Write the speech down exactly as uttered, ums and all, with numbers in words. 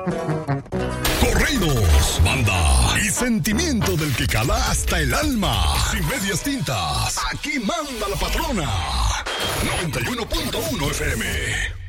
Corridos, banda y sentimiento del que cala hasta el alma. Sin medias tintas, aquí manda la patrona. noventa y uno punto uno F M.